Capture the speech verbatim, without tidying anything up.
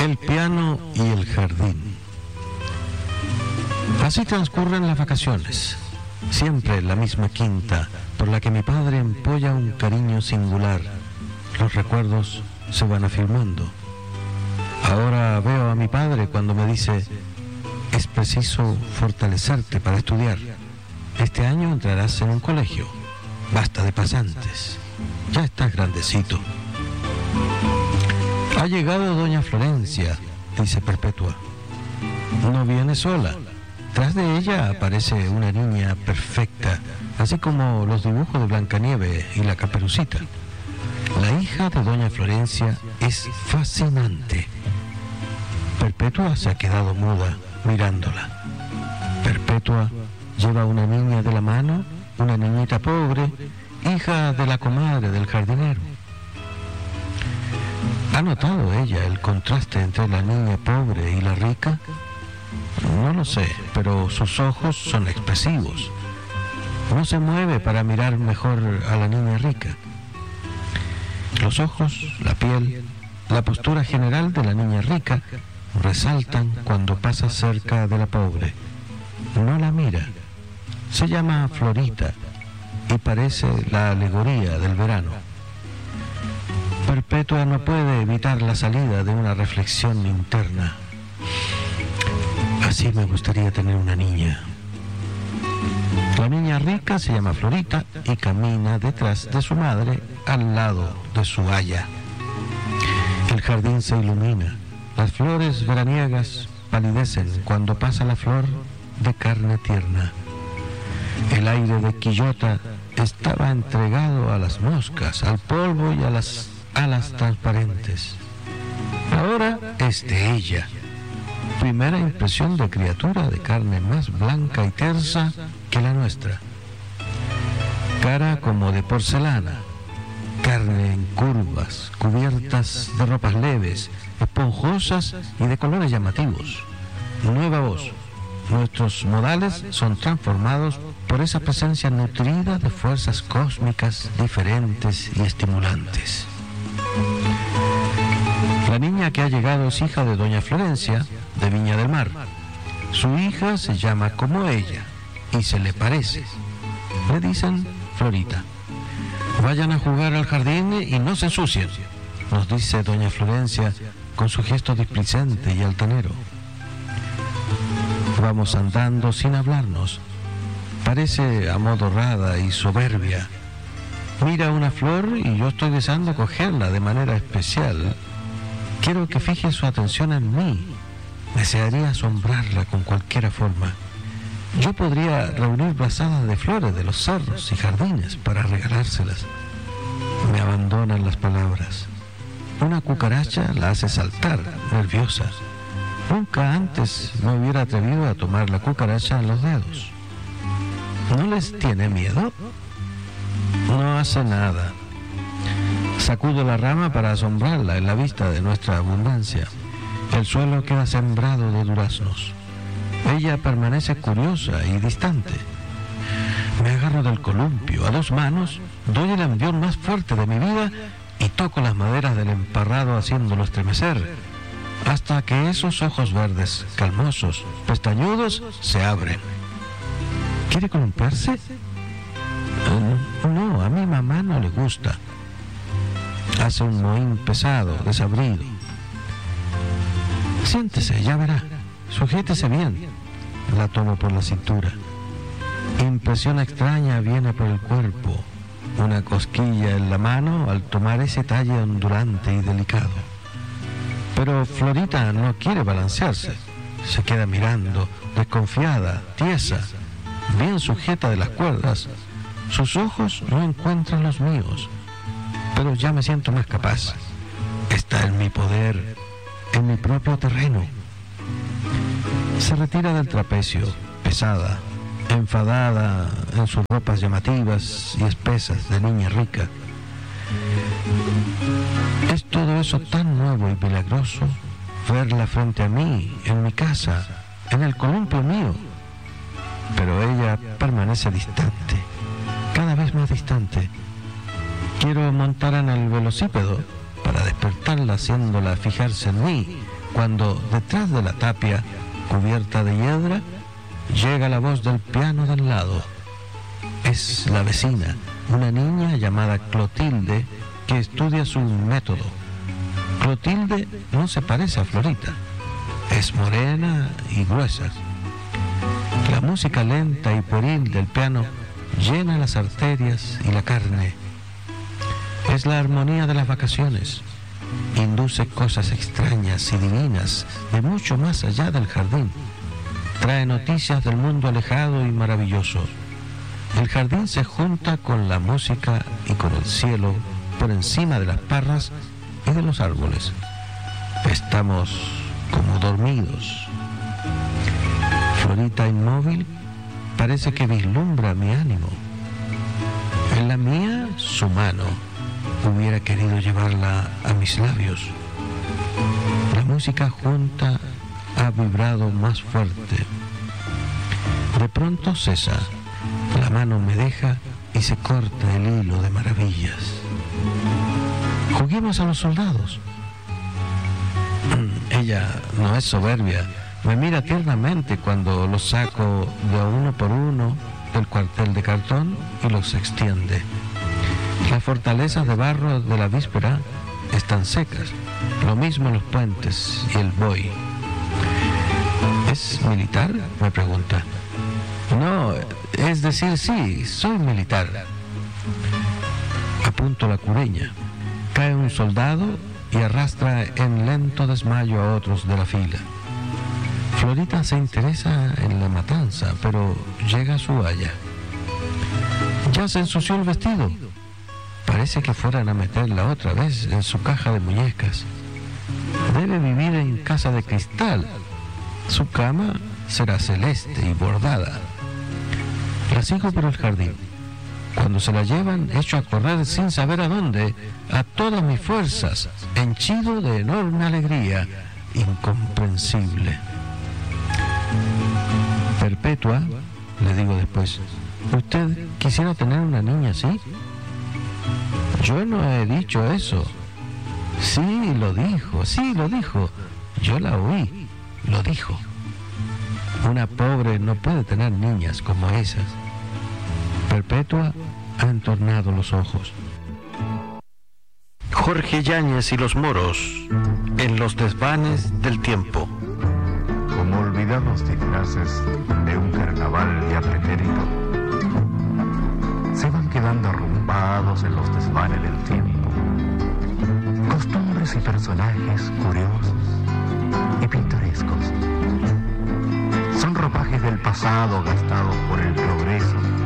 El piano y el jardín. Así transcurren las vacaciones, siempre en la misma quinta, por la que mi padre empolla un cariño singular. Los recuerdos se van afirmando. Ahora veo a mi padre cuando me dice: es preciso fortalecerte para estudiar. Este año entrarás en un colegio. Basta de pasantes. Ya estás grandecito. Ha llegado doña Florencia, dice Perpetua. No viene sola. Tras de ella aparece una niña perfecta, así como los dibujos de Blancanieves y la Caperucita. La hija de doña Florencia es fascinante. Perpetua se ha quedado muda mirándola. Perpetua lleva una niña de la mano, una niñita pobre, hija de la comadre del jardinero. ¿Ha notado ella el contraste entre la niña pobre y la rica? No lo sé, pero sus ojos son expresivos. No se mueve para mirar mejor a la niña rica. Los ojos, la piel, la postura general de la niña rica resaltan cuando pasa cerca de la pobre. No la mira. Se llama Florita y parece la alegoría del verano. Perpetua no puede evitar la salida de una reflexión interna. Así me gustaría tener una niña. La niña rica se llama Florita y camina detrás de su madre al lado de su aya. El jardín se ilumina. Las flores veraniegas palidecen cuando pasa la flor de carne tierna. El aire de Quillota estaba entregado a las moscas, al polvo y a las alas transparentes. Ahora es de ella. Primera impresión de criatura de carne más blanca y tersa que la nuestra. Cara como de porcelana, carne en curvas, cubiertas de ropas leves, esponjosas y de colores llamativos. Nueva voz. Nuestros modales son transformados por esa presencia nutrida de fuerzas cósmicas diferentes y estimulantes. La niña que ha llegado es hija de doña Florencia, de Viña del Mar. Su hija se llama como ella y se le parece. Le dicen Florita. Vayan a jugar al jardín y no se ensucien, nos dice doña Florencia con su gesto displicente y altanero. Vamos andando sin hablarnos. Parece amodorrada y soberbia. Mira una flor y yo estoy deseando cogerla de manera especial. Quiero que fije su atención en mí. Desearía asombrarla con cualquiera forma. Yo podría reunir brazadas de flores de los cerros y jardines para regalárselas. Me abandonan las palabras. Una cucaracha la hace saltar, nerviosa. Nunca antes me hubiera atrevido a tomar la cucaracha en los dedos. ¿No les tiene miedo? No hace nada. Sacudo la rama para asombrarla en la vista de nuestra abundancia. El suelo queda sembrado de duraznos. Ella permanece curiosa y distante. Me agarro del columpio a dos manos, doy el envión más fuerte de mi vida y toco las maderas del emparrado haciéndolo estremecer, hasta que esos ojos verdes, calmosos, pestañudos, se abren. ¿Quiere columpiarse? No, a mi mamá no le gusta. Hace un mohín pesado, desabrido. Siéntese, ya verá. Sujétese bien. La tomo por la cintura. Impresión extraña viene por el cuerpo. Una cosquilla en la mano al tomar ese talle ondulante y delicado. Pero Florita no quiere balancearse. Se queda mirando, desconfiada, tiesa, bien sujeta de las cuerdas. Sus ojos no encuentran los míos. Pero ya me siento más capaz. Está en mi poder, en mi propio terreno. Se retira del trapecio, pesada, enfadada en sus ropas llamativas y espesas de niña rica. Es todo eso tan nuevo y milagroso, verla frente a mí, en mi casa, en el columpio mío. Pero ella permanece distante, cada vez más distante. Quiero montar en el velocípedo para despertarla, haciéndola fijarse en mí, cuando detrás de la tapia, cubierta de hiedra, llega la voz del piano del lado. Es la vecina, una niña llamada Clotilde, que estudia su método. Clotilde no se parece a Florita, es morena y gruesa. La música lenta y pueril del piano llena las arterias y la carne. Es la armonía de las vacaciones. Induce cosas extrañas y divinas de mucho más allá del jardín. Trae noticias del mundo alejado y maravilloso. El jardín se junta con la música y con el cielo por encima de las parras y de los árboles. Estamos como dormidos. Florita inmóvil parece que vislumbra mi ánimo. En la mía, su mano. Hubiera querido llevarla a mis labios. La música junta ha vibrado más fuerte. De pronto cesa. La mano me deja y se corta el hilo de maravillas. Juguemos a los soldados. Ella no es soberbia. Me mira tiernamente cuando los saco de uno por uno del cuartel de cartón y los extiende. Las fortalezas de barro de la víspera están secas, lo mismo los puentes y el buey. ¿Es militar?, me pregunta. No, es decir, sí, soy militar. Apunto la cureña. Cae un soldado y arrastra en lento desmayo a otros de la fila. Florita se interesa en la matanza, pero llega a su haya. Ya se ensució el vestido. Parece que fueran a meterla otra vez en su caja de muñecas. Debe vivir en casa de cristal. Su cama será celeste y bordada. La sigo por el jardín. Cuando se la llevan, echo a correr sin saber a dónde, a todas mis fuerzas, henchido de enorme alegría, incomprensible. Perpetua, le digo después, ¿usted quisiera tener una niña así? Yo no he dicho eso. Sí, lo dijo, sí, lo dijo. Yo la oí, lo dijo. Una pobre no puede tener niñas como esas. Perpetua ha entornado los ojos. Jorge Yáñez y los moros en los desvanes del tiempo. Como olvidados disfraces de un carnaval ya pretérito, se van quedando arrumbados en los desvanes del tiempo. Costumbres y personajes curiosos y pintorescos. Son ropajes del pasado gastados por el progreso